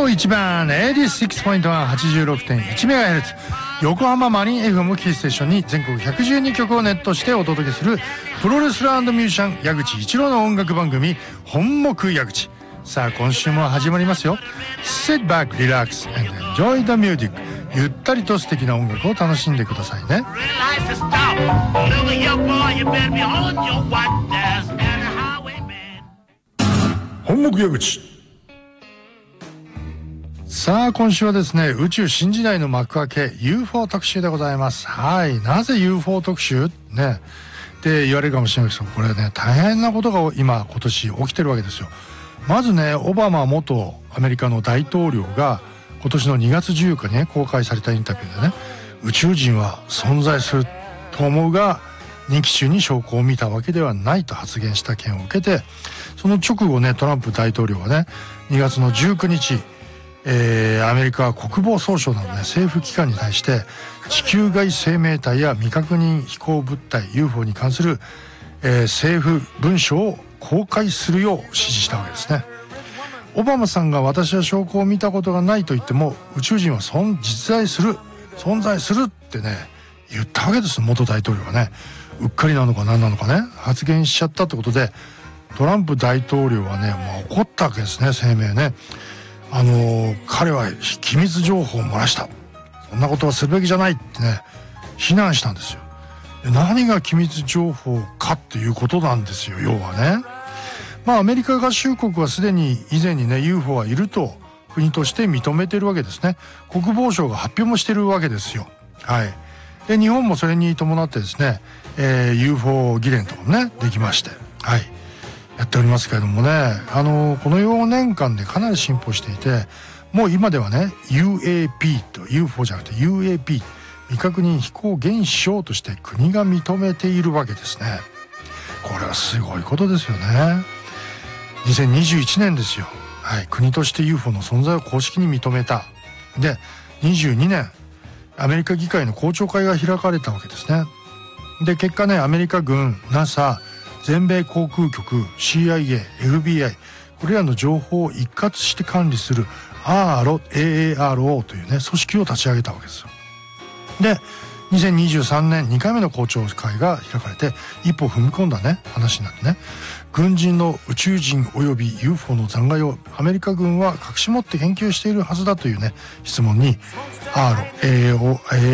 今日一番 86.1MHz 横浜マリン FM キーステーションに全国112曲をネットしてお届けするプロレスラー&ミュージシャン矢口一郎の音楽番組本目矢口。さあ今週も始まりますよ。 Sit back, relax and enjoy the music。 ゆったりと素敵な音楽を楽しんでくださいね。本目矢口。さあ今週はですね、宇宙新時代の幕開け UFO 特集でございます。はい、なぜ UFO 特集ねって言われるかもしれないですけど、これね大変なことが今年起きてるわけですよ。まずね、オバマ元アメリカの大統領が今年の2月14日にね公開されたインタビューでね、宇宙人は存在すると思うが任期中に証拠を見たわけではないと発言した件を受けて、その直後ねトランプ大統領はね2月の19日アメリカ国防総省などね政府機関に対して地球外生命体や未確認飛行物体 UFO に関する、政府文書を公開するよう指示したわけですね。オバマさんが私は証拠を見たことがないと言っても宇宙人は存在するってね言ったわけです。元大統領がねうっかりなのか何なのかね発言しちゃったってことで、トランプ大統領はね怒ったわけですね。声明ね、彼は機密情報を漏らした、そんなことはするべきじゃないってね非難したんですよ。何が機密情報かっていうことなんですよ。要はね、アメリカ合衆国はすでに以前にね UFO はいると国として認めてるわけですね。国防省が発表もしてるわけですよ。はい。で日本もそれに伴ってですね、UFO 議連とかもねできまして、はい、やっておりますけれどもね、この4年間でかなり進歩していて、もう今ではね UAP と UFO じゃなくて UAP 未確認飛行現象として国が認めているわけですね。これはすごいことですよね。2021年ですよ。はい、国として UFO の存在を公式に認めた。で22年アメリカ議会の公聴会が開かれたわけですね。で結果ねアメリカ軍 NASA全米航空局 CIA FBI これらの情報を一括して管理する AARO というね組織を立ち上げたわけですよ。で2023年2回目の公聴会が開かれて一歩踏み込んだね話になってね、軍人の宇宙人および UFO の残骸をアメリカ軍は隠し持って研究しているはずだというね質問に AARO